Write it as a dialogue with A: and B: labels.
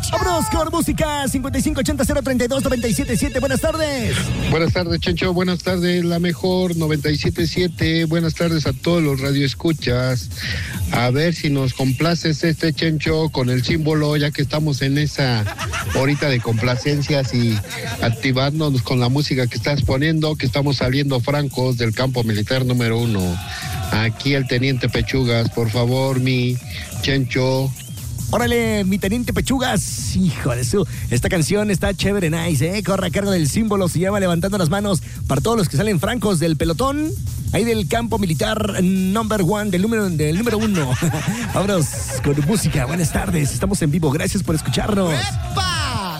A: Vámonos con música 5580-032-977. Buenas tardes.
B: Buenas tardes, Chencho. Buenas tardes, la mejor 97.7. Buenas tardes a todos los radioescuchas. A ver si nos complaces Chencho, con el símbolo, ya que estamos en esa horita de complacencias y activándonos con la música que estás poniendo, que estamos saliendo francos del campo militar número 1. Aquí el teniente Pechugas, por favor, mi Chencho.
A: Órale, mi teniente Pechugas, hijo de su, esta canción está chévere, nice, corre a cargo del símbolo, se llama Levantando las Manos, para todos los que salen francos del pelotón, ahí del campo militar number 1, del número 1. Vámonos con música, buenas tardes, estamos en vivo, gracias por escucharnos.
C: ¡Epa!